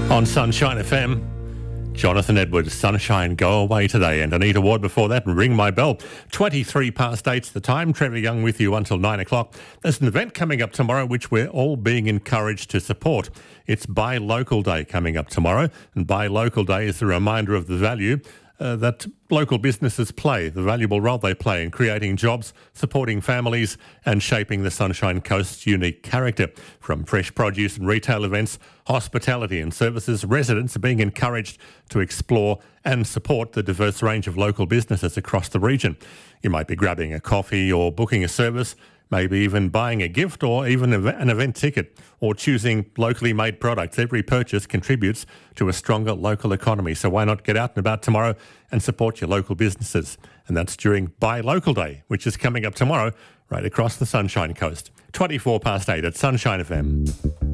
On Sunshine FM, Jonathan Edwards, Sunshine Go Away Today, and Anita Ward before that, and Ring My Bell. 23 past 8's the time. Trevor Young with you until 9 o'clock. There's an event coming up tomorrow which we're all being encouraged to support. It's Buy Local Day coming up tomorrow, and Buy Local Day is a reminder of the value that local businesses play, the valuable role they play in creating jobs, supporting families and shaping the Sunshine Coast's unique character. From fresh produce and retail events, hospitality and services, residents are being encouraged to explore and support the diverse range of local businesses across the region. You might be grabbing a coffee or booking a service, maybe even buying a gift or even an event ticket, or choosing locally made products. Every purchase contributes to a stronger local economy. So why not get out and about tomorrow and support your local businesses? And that's during Buy Local Day, which is coming up tomorrow right across the Sunshine Coast. 24 past 8 at Sunshine FM.